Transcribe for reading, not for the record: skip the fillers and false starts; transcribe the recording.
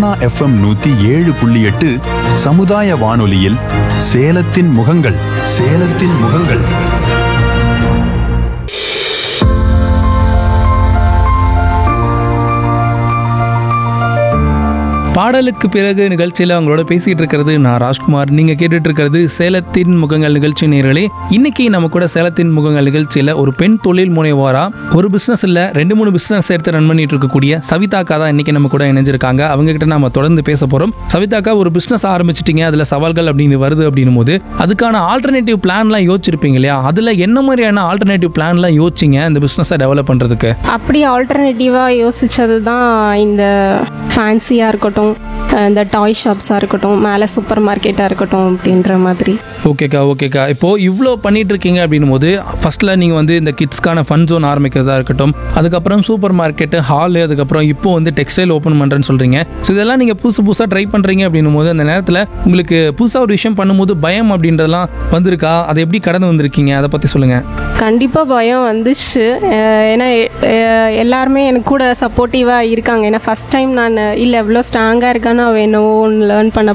Sona FM 107.8 சமுதாய வானொலியில் சேலத்தின் முகங்கள் சேலத்தின் முகங்கள். பாடலுக்கு பிறகு நிகழ்ச்சியில் அவங்களோட பேசிட்டு இருக்கிறது நான் ராஜ்குமார். நீங்க கேட்டுட்டு இருக்கிறது சேலத்தின் முகங்கள் நிகழ்ச்சி நேயர்களே. இன்னைக்கு நம்ம கூட சேலத்தின் முகங்கள் நிகழ்ச்சியில ஒரு பெண் தொழில் முனைவோரா ஒரு பிசினஸ் இல்ல 2-3 பிசினஸ் சேர்த்து ரன் பண்ணிட்டு இருக்கக்கூடிய சவிதாக்கா தான் இன்னைக்கு நம்ம கூட இணைஞ்சிருக்காங்க. அவங்க கிட்ட நம்ம தொடர்ந்து பேச போறோம். சவிதாக்கா, ஒரு பிசினஸ் ஆரம்பிச்சிட்டீங்க, அதுல சவால்கள் அப்படின்னு வருது அப்படின்னும் போது அதுக்கான ஆல்டர்னேட்டிவ் பிளான்லாம் யோசிச்சிருப்பீங்க இல்லையா? அதுல என்ன மாதிரியான ஆல்டர்னேட்டிவ் பிளான்லாம் யோசிச்சிங்க இந்த பிசினஸை டெவலப் பண்றதுக்கு? அப்படி ஆல்டர்னேட்டிவாக யோசித்தது தான் இந்த ஃபேன்சியாக இருக்கட்டும், இந்த டாய் ஷாப்ஸாக இருக்கட்டும், மேலே சூப்பர் மார்க்கெட்டாக இருக்கட்டும் அப்படின்ற மாதிரி. ஓகேக்கா. இப்போ இவ்வளோ பண்ணிட்டு இருக்கீங்க அப்படின்னும் போது ஃபர்ஸ்ட்ல நீங்க வந்து இந்த கிட்ஸ்க்கான ஃபன் ஜோன் ஆரம்பிக்கிறதா இருக்கட்டும், அதுக்கப்புறம் சூப்பர் மார்க்கெட்டு, ஹாலு, அதுக்கப்புறம் இப்போ வந்து டெக்ஸ்டைல் ஓப்பன் பண்றேன்னு சொல்றீங்க. ஸோ இதெல்லாம் நீங்க புதுசாக ட்ரை பண்றீங்க அப்படின்னும் போது அந்த நேரத்தில் உங்களுக்கு புதுசாக ஒரு விஷயம் பண்ணும்போது பயம் அப்படின்றதெல்லாம் வந்திருக்கா? அதை எப்படி கடந்து வந்திருக்கீங்க? அதை பத்தி சொல்லுங்க. கண்டிப்பாக பயம் வந்துச்சு. ஏன்னா எல்லாருமே எனக்கு கூட சப்போர்ட்டிவாக இருக்காங்க. ஏன்னா ஃபஸ்ட் டைம் நான் இல்லை எவ்வளோ ஸ்ட்ராங்காக இருக்கான்னு அவள் என்னவோ லேர்ன் பண்ண